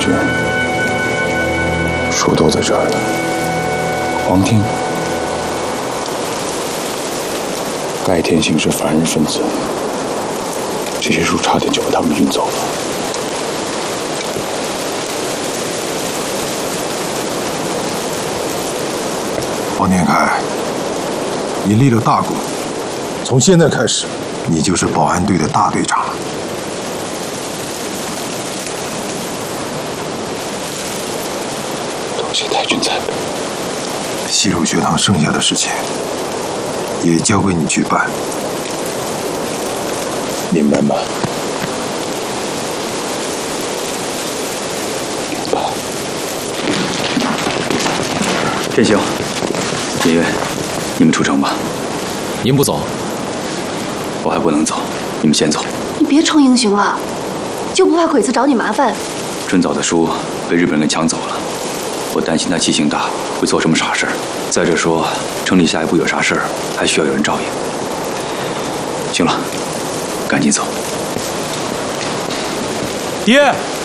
是，书都在这儿呢。王听，盖天行是凡人分子，这些书差点就把他们运走了。 王天凯，你立了大功，从现在开始，你就是保安队的大队长了。 多谢太君栽培。 西鲁学堂剩下的事情，也交给你去办， 明白吗？ 天行、爷爷，你们出城吧。 您不走， 我还不能走，你们先走。 你别逞英雄了，就不怕鬼子找你麻烦？ 春早的书被日本人给抢走了，我担心他气性大，会做什么傻事儿。再者说，城里下一步有啥事儿，还需要有人照应。行了，赶紧走。 爹。